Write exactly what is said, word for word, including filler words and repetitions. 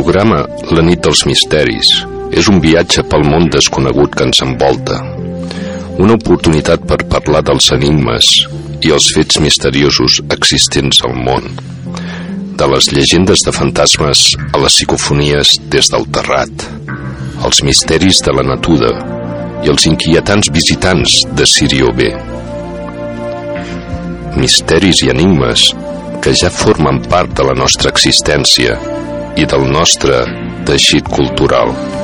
programa La nit dels misteris és un viatge pel món desconegut que ens envolta, una oportunitat per parlar dels enigmes i els fets misteriosos existents al món, de les llegendes de fantasmes a les psicofonies des del terrat, els misteris de la natura i els inquietants visitants de Sírio B. Misteris i enigmes que ja formen part de la nostra existència i del nostre teixit cultural.